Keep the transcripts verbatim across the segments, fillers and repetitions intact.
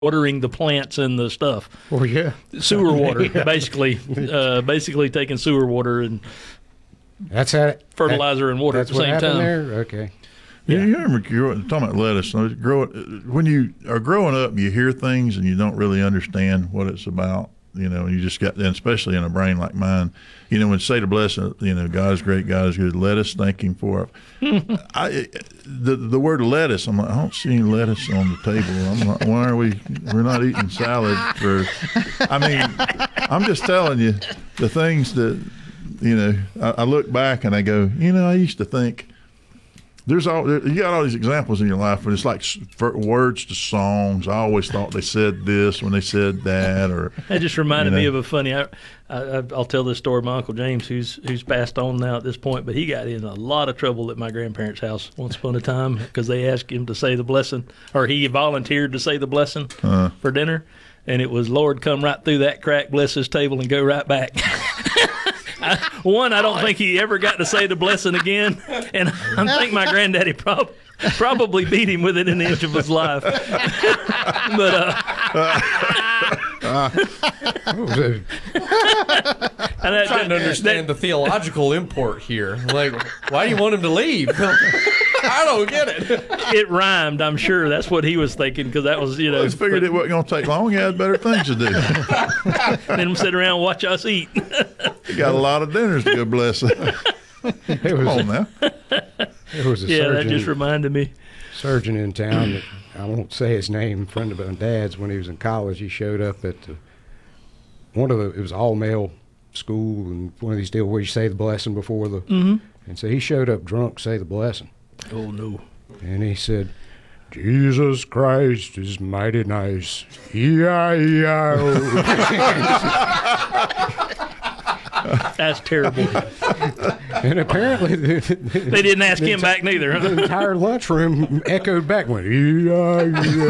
watering the plants and the stuff. Oh yeah, sewer water, yeah. basically, uh, basically taking sewer water and that's how fertilizer that, and water that's at the what same happened time. There? Okay. Yeah, Yeah. you remember growing, talking about lettuce. uh, Grow, when you are growing up, you hear things and you don't really understand what it's about. You know, you just got, and especially in a brain like mine, you know, when say the blessing, you know, God is great, God is good. Let us thank Him for it. I, the the word lettuce, I'm like, I don't see any lettuce on the table. I'm like, why are we? We're not eating salad for. I mean, I'm just telling you the things that, you know. I, I look back and I go, you know, I used to think. There's all you got all these examples in your life, but it's like for words to songs. I always thought they said this when they said that, or That just reminded you know. me of a funny. I, I, I'll tell this story. My Uncle James, who's who's passed on now at this point, but he got in a lot of trouble at my grandparents' house once upon a time because they asked him to say the blessing, or he volunteered to say the blessing Uh. for dinner, and it was Lord come right through that crack, bless his table, and go right back. I, one, I don't think he ever got to say the blessing again, and I think my granddaddy prob- probably beat him within an inch of his life. But uh, Oh, and that, trying to understand the theological import here. Like, why do you want him to leave? I don't get it. it rhymed, I'm sure. That's what he was thinking, because that was, you I know. just figured it wasn't going to take long. He had better things to do. Let him sit around and watch us eat. He got a lot of dinners to go bless. it Come was on now. it was a Yeah, that surgeon, just reminded me. surgeon in town that I won't say his name. Friend of my dad's when he was in college. He showed up at the, one of the. It was all male school and one of these deals where you say the blessing before the. Mm-hmm. And so he showed up drunk, say the blessing. Oh, no. And he said, Jesus Christ is mighty nice. E I E I O. That's terrible. And apparently the, They didn't ask him back neither. the Huh? entire lunchroom echoed back, went, E I E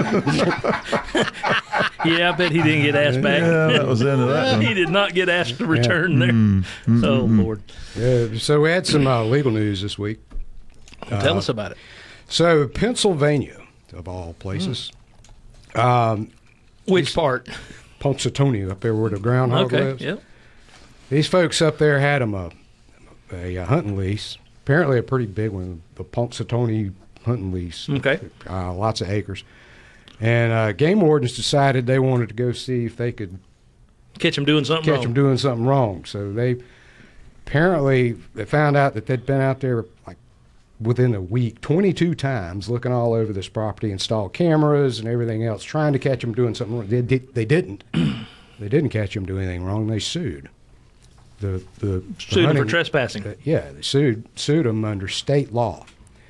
I O. Yeah, I bet he didn't get asked back. Yeah, that was the end of that one. He did not get asked to return there. Oh, Lord. Yeah, so we had some uh, legal news this week. Tell us about it. So Pennsylvania, of all places, um, Which part? Punxsutawney, up there where the groundhog Okay, lives. yeah. These folks up there had them a, a, a hunting lease, apparently a pretty big one, the Punxsutawney hunting lease. Okay. Uh, lots of acres. And uh, game wardens decided they wanted to go see if they could Catch him doing something catch wrong. them doing something wrong. So they apparently they found out that they'd been out there like within a week twenty-two times looking all over this property, installed cameras and everything else, trying to catch them doing something wrong. They, did, they didn't. They didn't catch them doing anything wrong. They sued. The, the, the Sued him for hunting- trespassing. uh, yeah, they sued sued them under state law.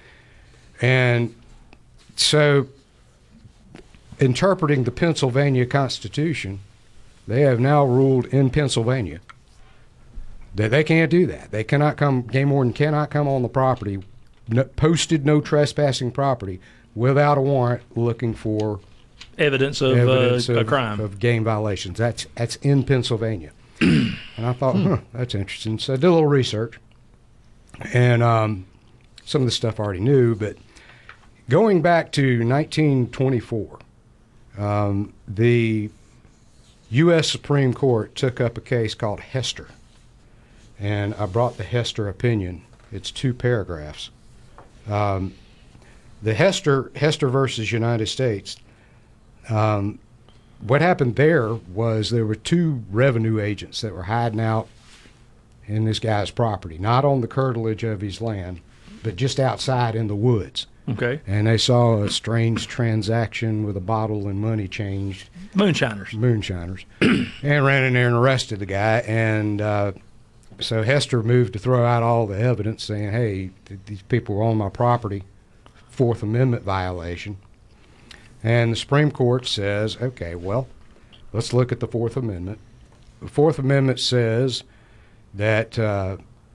And so, interpreting the Pennsylvania Constitution, they have now ruled in Pennsylvania that they can't do that. They cannot come, game warden cannot come on the property, no, posted no trespassing property, without a warrant looking for Evidence of evidence uh, of, a crime. of game violations. That's that's in Pennsylvania. And I thought, huh, that's interesting. So I did a little research, and um, some of the stuff I already knew, but going back to nineteen twenty-four, um, the U S Supreme Court took up a case called Hester, and I brought the Hester opinion. It's two paragraphs. Um, the Hester Hester versus United States. Um, what happened there was there were two revenue agents that were hiding out in this guy's property, not on the curtilage of his land, but just outside in the woods. Okay. And they saw a strange transaction with a bottle and money changed, Moonshiners. moonshiners, and ran in there and arrested the guy. And uh, so Hester moved to throw out all the evidence saying, hey, th- these people were on my property, Fourth Amendment violation. And the Supreme Court says, okay, well, let's look at the Fourth Amendment. The Fourth Amendment says that uh,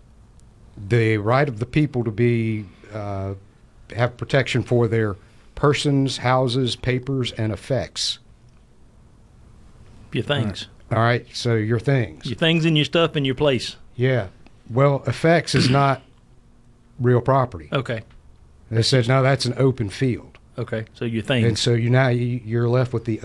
the right of the people to be uh, have protection for their persons, houses, papers, and effects. Your things. All right, so your things. Your things and your stuff and your place. Yeah. Well, effects is not real property. Okay. They said, no, that's an open field. Okay, so you think. And so you now you, you're left with the